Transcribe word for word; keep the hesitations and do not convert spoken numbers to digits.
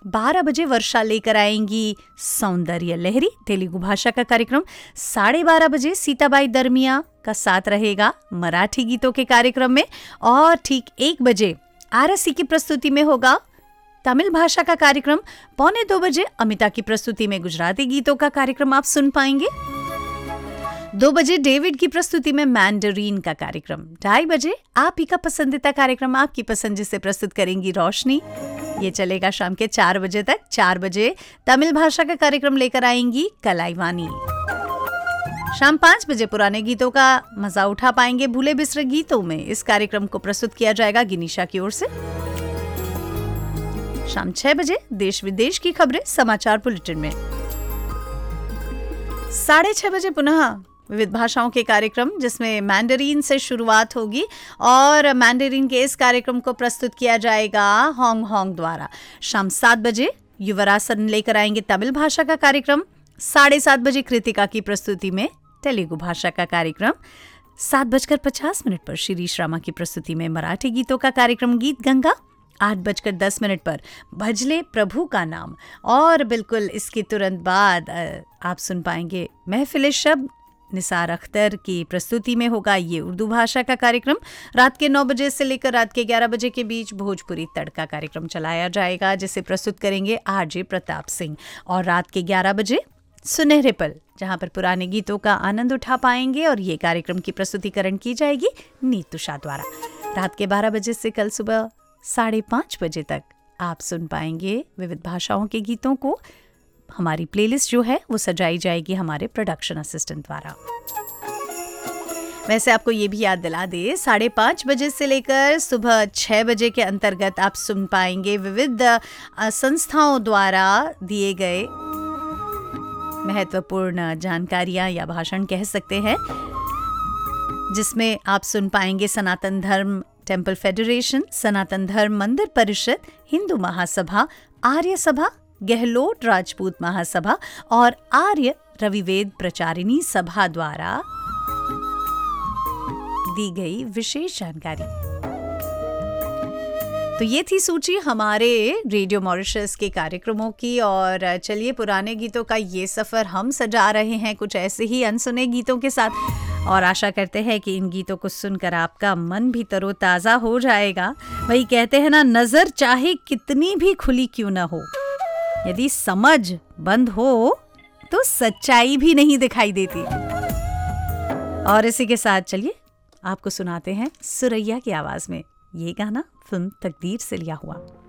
बारह बजे वर्षा लेकर आएंगी सौंदर्य लहरी तेलुगु भाषा का कार्यक्रम। साढ़े बारह बजे सीताबाई दरमिया का साथ रहेगा मराठी गीतों के कार्यक्रम में। और ठीक एक बजे आरसी की प्रस्तुति में होगा तमिल भाषा का कार्यक्रम। पौने दो बजे अमिता की प्रस्तुति में गुजराती गीतों का कार्यक्रम आप सुन पाएंगे। दो बजे डेविड की प्रस्तुति में मैंडरीन का कार्यक्रम। ढाई बजे आप ही का पसंदीदा कार्यक्रम आपकी पसंद से प्रस्तुत करेंगी रोशनी। ये चलेगा शाम के चार बजे तक। चार बजे तमिल भाषा का कार्यक्रम लेकर आएंगी कलाईवानी। शाम पाँच बजे पुराने गीतों का मजा उठा पाएंगे भूले बिसरे गीतों में। इस कार्यक्रम को प्रस्तुत किया जाएगा गिनीशा की ओर से। शाम छह बजे देश विदेश की खबरें समाचार बुलेटिन में। साढ़े छह बजे पुनः विविध भाषाओं के कार्यक्रम जिसमें मैंडरीन से शुरुआत होगी और मैंडरीन के इस कार्यक्रम को प्रस्तुत किया जाएगा होंग होंग द्वारा। शाम सात बजे युवरासन लेकर आएंगे तमिल भाषा का कार्यक्रम। साढ़े सात बजे कृतिका की प्रस्तुति में तेलुगु भाषा का कार्यक्रम। सात बजकर पचास मिनट पर शिरीष रामा की प्रस्तुति में मराठी गीतों का कार्यक्रम गीत गंगा। आठ बजकर दस मिनट पर भजले प्रभु का नाम। और बिल्कुल इसके तुरंत बाद आप सुन पाएंगे महफिल शब्द निसार अख्तर की प्रस्तुति में होगा ये उर्दू भाषा का कार्यक्रम। रात के नौ बजे से लेकर रात के ग्यारह बजे के बीच भोजपुरी तड़का कार्यक्रम चलाया जाएगा जिसे प्रस्तुत करेंगे आरजे प्रताप सिंह। और रात के ग्यारह बजे सुनहरे पल जहां पर पुराने गीतों का आनंद उठा पाएंगे और ये कार्यक्रम की प्रस्तुतिकरण की जाएगी नीतू शाह द्वारा। रात के बारह बजे से कल सुबह साढ़े पाँच बजे तक आप सुन पाएंगे विविध भाषाओं के गीतों को। हमारी प्लेलिस्ट जो है वो सजाई जाएगी हमारे प्रोडक्शन असिस्टेंट द्वारा। वैसे आपको ये भी याद दिला दे साढ़े पाँच बजे से लेकर सुबह छः बजे के अंतर्गत आप सुन पाएंगे विविध संस्थाओं द्वारा दिए गए महत्वपूर्ण जानकारियाँ या भाषण कह सकते हैं जिसमें आप सुन पाएंगे सनातन धर्म टेम्पल फेडरेशन, सनातन धर्म मंदिर परिषद, हिंदू महासभा, आर्य सभा, गहलोत राजपूत महासभा और आर्य रविवेद प्रचारिणी सभा द्वारा दी गई विशेष जानकारी। तो ये थी सूची हमारे रेडियो मॉरिशस के कार्यक्रमों की। और चलिए पुराने गीतों का ये सफर हम सजा रहे हैं कुछ ऐसे ही अनसुने गीतों के साथ और आशा करते हैं कि इन गीतों को सुनकर आपका मन भी तरोताजा हो जाएगा। वही कहते हैं ना, नजर चाहे कितनी भी खुली क्यों ना हो, यदि समझ बंद हो तो सच्चाई भी नहीं दिखाई देती। और इसी के साथ चलिए आपको सुनाते हैं सुरैया की आवाज में ये गाना फिल्म तकदीर से लिया हुआ।